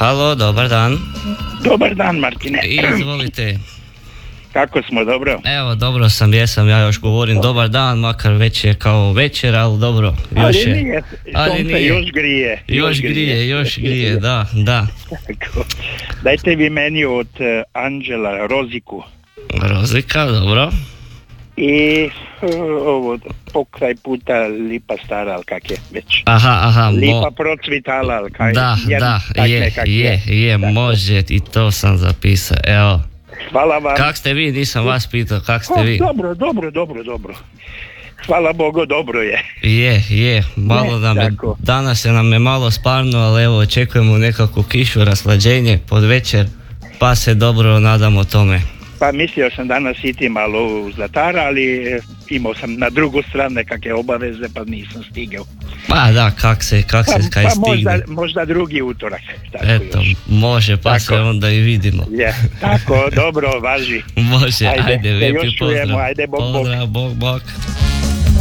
Halo, dobar dan. Dobar dan, Martine. Izvolite. Kako smo, dobro? Evo, dobro sam, jesam, ja još govorim dobar dan, makar već je kao večer, ali dobro. Ali nije, sunce još grije. Još grije, da. Tako. Dajte vi meni od Anđela Roziku. Rozika, dobro. I ovo, pokraj puta lipa stara, ali kak je već. Aha. Lipa procvitala, ali kaj Da, je, može, i to sam zapisao, evo. Hvala vam. Kak ste vi, nisam vas pitao, kak ste vi? Dobro. Hvala Bogu, dobro je. Je, malo nam je, danas nam je malo sparno, ali evo, očekujemo nekakvu kišu, raslađenje pod večer, pa se dobro nadamo tome. Pa mislio sam danas iti malo u Zlatara, ali imao sam na drugu stranu nekakve obaveze, pa nisam stigao. Pa da, kak se kaj stigne. Možda drugi utorak. Tako eto, još. Može, pa tako. Se onda i vidimo. Je, tako, dobro, važi. Može, ajde, lijepi još čujemo, pozdrav. Ajde, bok. Pozdrav, bok.